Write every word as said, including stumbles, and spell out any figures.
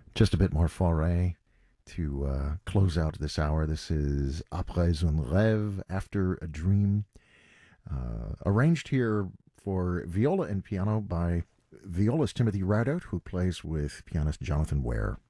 Just a bit more Fauré to uh, close out this hour. This is Après un rêve, After a Dream, uh, arranged here for viola and piano by violist Timothy Ridout, who plays with pianist Jonathan Ware.